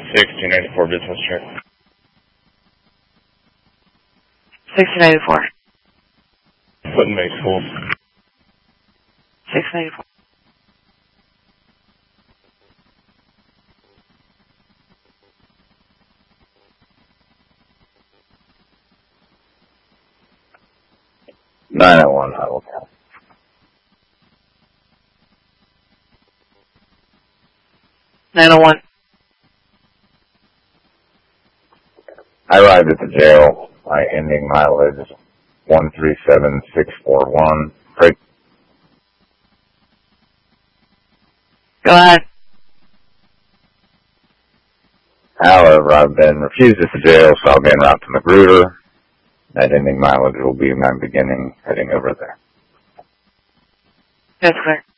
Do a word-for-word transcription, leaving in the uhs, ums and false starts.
sixteen ninety-four business check. sixteen ninety-four. Clinton May Schools. six ninety-four. nine oh one, Huddle County. nine oh one. I arrived at the jail. My ending mileage is one three seven six four one. Break. Go ahead. However, I've been refused at the jail, so I'll be en route to Magruder. That ending mileage will be my beginning heading over there. That's clear.